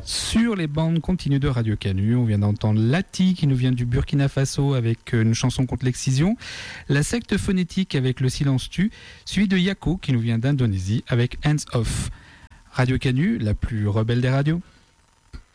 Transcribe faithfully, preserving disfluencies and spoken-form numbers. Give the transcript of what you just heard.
Sur les bandes continues de Radio Canu, on vient d'entendre Lati qui nous vient du Burkina Faso avec une chanson contre l'excision, La secte phonétique avec Le silence tue, suivi de Yako qui nous vient d'Indonésie avec Hands Off. Radio Canu, la plus rebelle des radios.